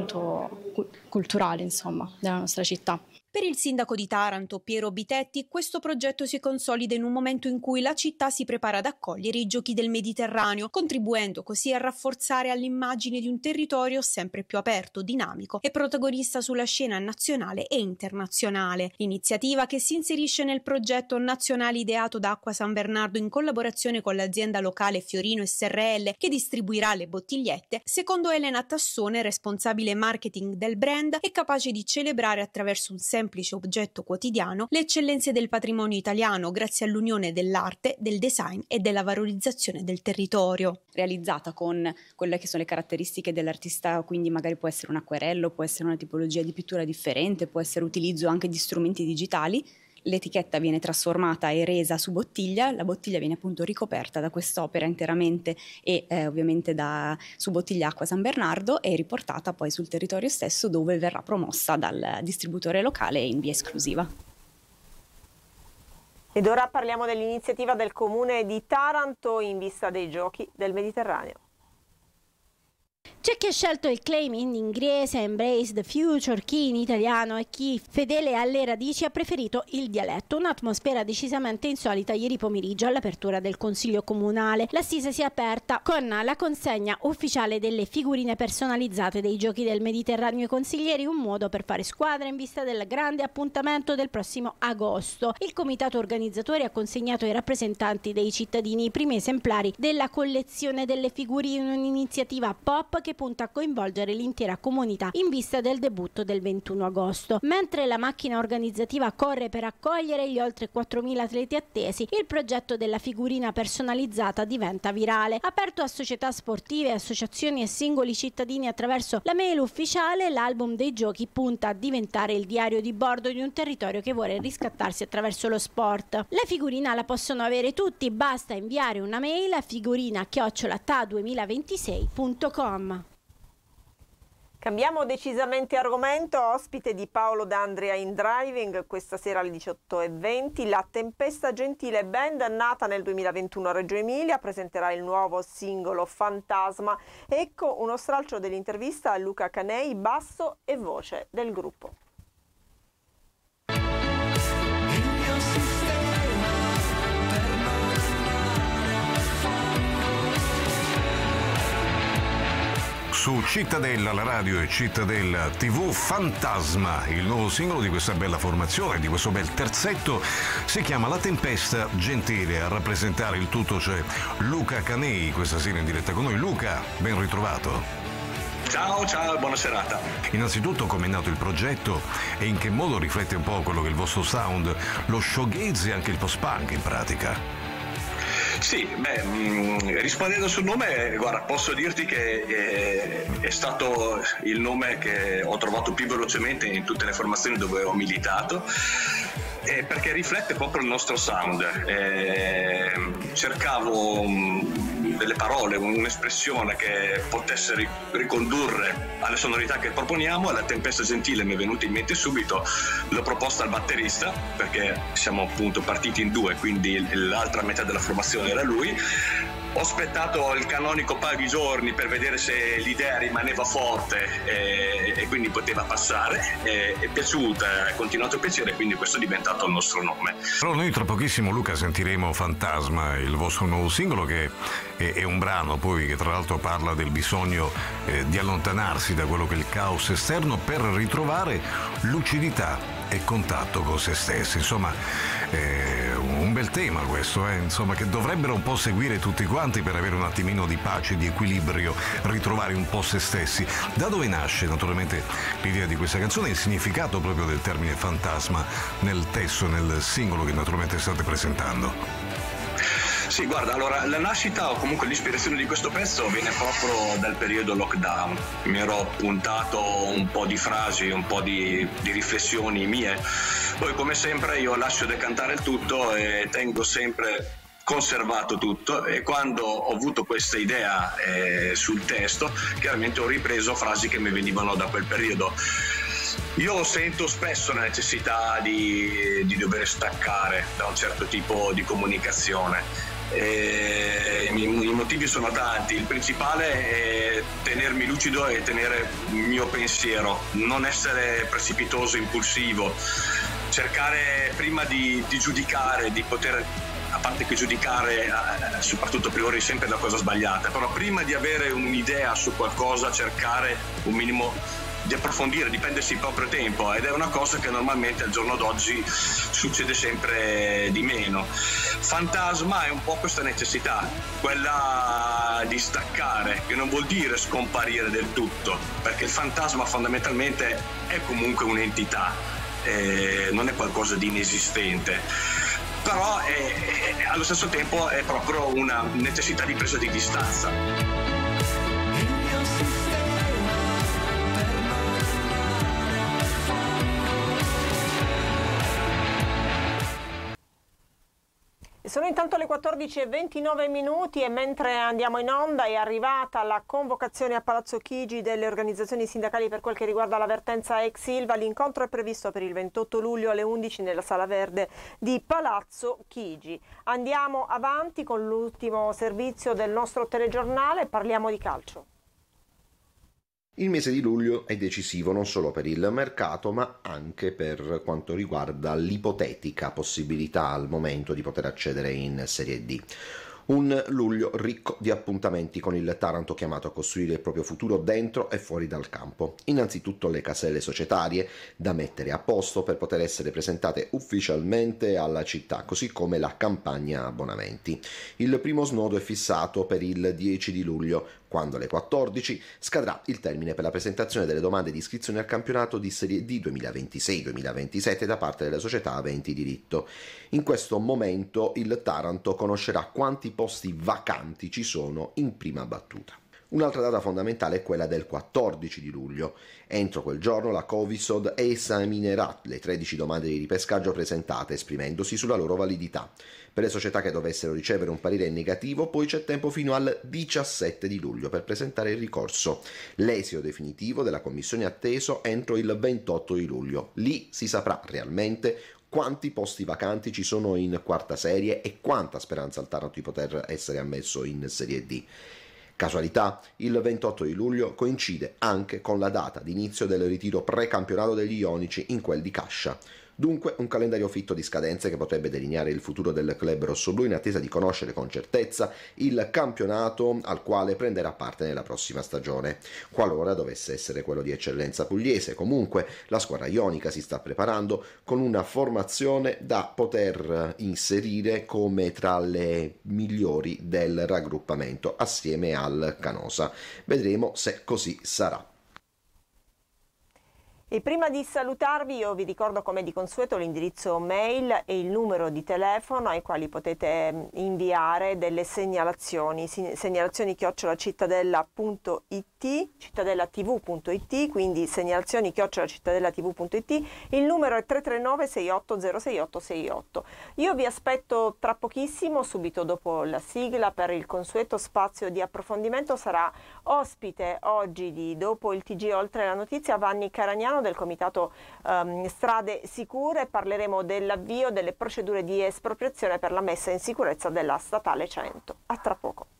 appunto culturale, insomma, della nostra città. Per il sindaco di Taranto, Piero Bitetti, questo progetto si consolida in un momento in cui la città si prepara ad accogliere i Giochi del Mediterraneo, contribuendo così a rafforzare l'immagine di un territorio sempre più aperto, dinamico e protagonista sulla scena nazionale e internazionale. L'iniziativa, che si inserisce nel progetto nazionale ideato da Acqua San Bernardo in collaborazione con l'azienda locale Fiorino SRL, che distribuirà le bottigliette, secondo Elena Tassone, responsabile marketing del brand, è capace di celebrare attraverso un semplice oggetto quotidiano le eccellenze del patrimonio italiano, grazie all'unione dell'arte, del design e della valorizzazione del territorio. Realizzata con quelle che sono le caratteristiche dell'artista, quindi magari può essere un acquerello, può essere una tipologia di pittura differente, può essere utilizzo anche di strumenti digitali. L'etichetta viene trasformata e resa su bottiglia, la bottiglia viene appunto ricoperta da quest'opera interamente e ovviamente su bottiglia Acqua San Bernardo e riportata poi sul territorio stesso, dove verrà promossa dal distributore locale in via esclusiva. Ed ora parliamo dell'iniziativa del Comune di Taranto in vista dei Giochi del Mediterraneo. C'è chi ha scelto il claim in inglese, Embrace the Future, chi in italiano e chi, fedele alle radici, ha preferito il dialetto. Un'atmosfera decisamente insolita ieri pomeriggio all'apertura del Consiglio Comunale. L'assise si è aperta con la consegna ufficiale delle figurine personalizzate dei Giochi del Mediterraneo ai consiglieri, un modo per fare squadra in vista del grande appuntamento del prossimo agosto. Il comitato organizzatore ha consegnato ai rappresentanti dei cittadini i primi esemplari della collezione delle figurine, un'iniziativa pop che punta a coinvolgere l'intera comunità in vista del debutto del 21 agosto. Mentre la macchina organizzativa corre per accogliere gli oltre 4.000 atleti attesi, il progetto della figurina personalizzata diventa virale. Aperto a società sportive, associazioni e singoli cittadini attraverso la mail ufficiale, l'album dei giochi punta a diventare il diario di bordo di un territorio che vuole riscattarsi attraverso lo sport. La figurina la possono avere tutti, basta inviare una mail a figurina@ta2026.com. Cambiamo decisamente argomento, ospite di Paolo D'Andrea in Driving questa sera alle 18:20. La Tempesta Gentile Band, nata nel 2021 a Reggio Emilia, presenterà il nuovo singolo Fantasma. Ecco uno stralcio dell'intervista a Luca Canei, basso e voce del gruppo. Su Cittadella, la radio e Cittadella TV, Fantasma, il nuovo singolo di questa bella formazione, di questo bel terzetto, si chiama La Tempesta Gentile. A rappresentare il tutto c'è Luca Canei, questa sera in diretta con noi. Luca, ben ritrovato. Ciao, buona serata. Innanzitutto, com'è nato il progetto e in che modo riflette un po' quello che è il vostro sound, lo showgaze e anche il post-punk in pratica? Sì, rispondendo sul nome, guarda, posso dirti che è stato il nome che ho trovato più velocemente in tutte le formazioni dove ho militato, perché riflette proprio il nostro sound. Cercavo delle parole, un'espressione che potesse ricondurre alle sonorità che proponiamo, e La Tempesta Gentile mi è venuta in mente subito. L'ho proposta al batterista, perché siamo appunto partiti in due, quindi l'altra metà della formazione era lui. Ho aspettato il canonico paio di giorni per vedere se l'idea rimaneva forte e quindi poteva passare. È piaciuta, è continuato a piacere, quindi questo è diventato il nostro nome. Però noi tra pochissimo, Luca, sentiremo Fantasma, il vostro nuovo singolo, che è un brano poi che tra l'altro parla del bisogno di allontanarsi da quello che è il caos esterno per ritrovare lucidità e contatto con se stessi. Insomma, un bel tema questo, insomma, che dovrebbero un po' seguire tutti quanti per avere un attimino di pace, di equilibrio, ritrovare un po' se stessi. Da dove nasce naturalmente l'idea di questa canzone e il significato proprio del termine fantasma nel testo, nel singolo che naturalmente state presentando? Sì, guarda, allora la nascita o comunque l'ispirazione di questo pezzo viene proprio dal periodo lockdown. Mi ero appuntato un po' di frasi, un po' di riflessioni mie. Poi, come sempre, io lascio decantare il tutto e tengo sempre conservato tutto, e quando ho avuto questa idea sul testo, chiaramente ho ripreso frasi che mi venivano da quel periodo. Io sento spesso la necessità di dover staccare da un certo tipo di comunicazione, I motivi sono tanti, il principale è tenermi lucido e tenere il mio pensiero, non essere precipitoso, impulsivo, cercare prima di giudicare, di poter, a parte che giudicare soprattutto a priori è sempre la cosa sbagliata, però prima di avere un'idea su qualcosa cercare un minimo di approfondire, di prendersi il proprio tempo, ed è una cosa che normalmente al giorno d'oggi succede sempre di meno. Fantasma è un po' questa necessità, quella di staccare, che non vuol dire scomparire del tutto, perché il fantasma fondamentalmente è comunque un'entità, non è qualcosa di inesistente, però allo stesso tempo è proprio una necessità di presa di distanza. Sono intanto le 14:29 e mentre andiamo in onda è arrivata la convocazione a Palazzo Chigi delle organizzazioni sindacali per quel che riguarda la vertenza ex Ilva. L'incontro è previsto per il 28 luglio alle 11 nella Sala Verde di Palazzo Chigi. Andiamo avanti con l'ultimo servizio del nostro telegiornale, parliamo di calcio. Il mese di luglio è decisivo non solo per il mercato, ma anche per quanto riguarda l'ipotetica possibilità al momento di poter accedere in Serie D. Un luglio ricco di appuntamenti con il Taranto chiamato a costruire il proprio futuro dentro e fuori dal campo. Innanzitutto le caselle societarie da mettere a posto per poter essere presentate ufficialmente alla città, così come la campagna abbonamenti. Il primo snodo è fissato per il 10 di luglio, quando alle 14 scadrà il termine per la presentazione delle domande di iscrizione al campionato di Serie D 2026-2027 da parte delle società aventi diritto. In questo momento il Taranto conoscerà quanti posti vacanti ci sono in prima battuta. Un'altra data fondamentale è quella del 14 di luglio. Entro quel giorno la Covisod esaminerà le 13 domande di ripescaggio presentate, esprimendosi sulla loro validità. Per le società che dovessero ricevere un parere negativo, poi c'è tempo fino al 17 di luglio per presentare il ricorso. L'esito definitivo della commissione è atteso entro il 28 di luglio. Lì si saprà realmente quanti posti vacanti ci sono in quarta serie e quanta speranza al Taranto di poter essere ammesso in Serie D. Casualità, il 28 di luglio coincide anche con la data di inizio del ritiro precampionato degli ionici in quel di Cascia. Dunque un calendario fitto di scadenze che potrebbe delineare il futuro del club rossoblù in attesa di conoscere con certezza il campionato al quale prenderà parte nella prossima stagione. Qualora dovesse essere quello di eccellenza pugliese, comunque la squadra ionica si sta preparando con una formazione da poter inserire come tra le migliori del raggruppamento assieme al Canosa. Vedremo se così sarà. E prima di salutarvi io vi ricordo come di consueto l'indirizzo mail e il numero di telefono ai quali potete inviare delle segnalazioni @cittadella.it, cittadellatv.it, quindi segnalazioni @cittadellatv.it. Il numero è 339 68 068 68. Io vi aspetto tra pochissimo, subito dopo la sigla, per il consueto spazio di approfondimento. Sarà ospite oggi dopo il TG Oltre la Notizia Vanni Caragnano del Comitato Strade Sicure. Parleremo dell'avvio delle procedure di espropriazione per la messa in sicurezza della Statale 100. A tra poco.